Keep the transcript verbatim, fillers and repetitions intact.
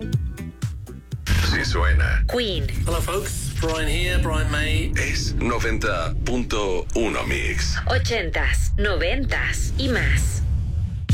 Sí suena. Queen. Hello folks, Brian here, Brian May. Es noventa punto uno Mix. Ochentas, noventas y más.